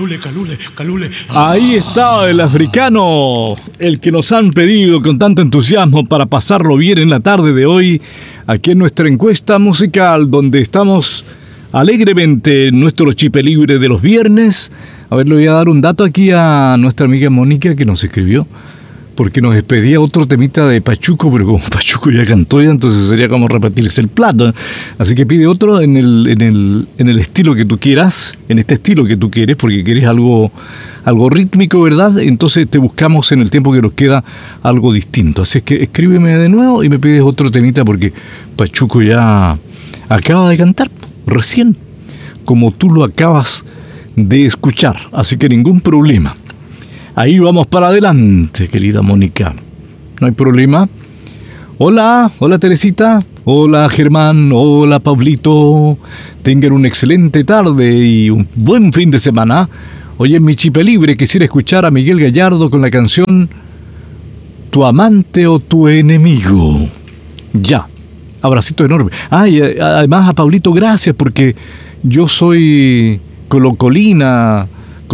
calule. Ahí está el africano, el que nos han pedido con tanto entusiasmo para pasarlo bien en la tarde de hoy, aquí en nuestra encuesta musical, donde estamos alegremente en nuestro chipe libre de los viernes. A ver, le voy a dar un dato aquí a nuestra amiga Mónica que nos escribió, porque nos pedía otro temita de Pachuco, pero como Pachuco ya cantó ya, entonces sería como repetirse el plato. Así que pide otro en el estilo que tú quieras, en este estilo que tú quieres, porque quieres algo rítmico, ¿verdad? Entonces te buscamos en el tiempo que nos queda algo distinto. Así es que escríbeme de nuevo y me pides otro temita, porque Pachuco ya acaba de cantar recién, como tú lo acabas de escuchar. Así que ningún problema. Ahí vamos para adelante, querida Mónica. No hay problema. Hola Teresita. Hola Germán. Hola Pablito. Tengan una excelente tarde y un buen fin de semana. Hoy en mi chipe libre quisiera escuchar a Miguel Gallardo con la canción Tu amante o tu enemigo. Ya. Abracito enorme. Y además a Pablito, gracias, porque yo soy colocolina.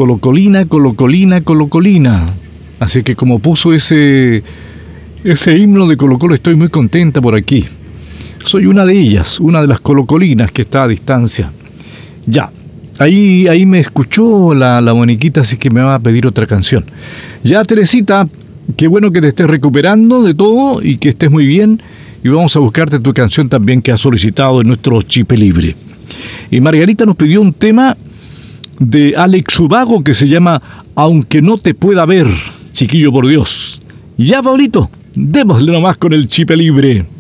Así que como puso ese himno de Colo Colo, estoy muy contenta por aquí. Soy una de ellas, una de las colocolinas que está a distancia. Ya, ahí me escuchó la Moniquita, así que me va a pedir otra canción. Ya, Teresita, qué bueno que te estés recuperando de todo y que estés muy bien. Y vamos a buscarte tu canción también que has solicitado en nuestro chipe libre. Y Margarita nos pidió un tema de Alex Ubago que se llama Aunque no te pueda ver, chiquillo por Dios. Ya, Pablito, démosle nomás con el chipe libre.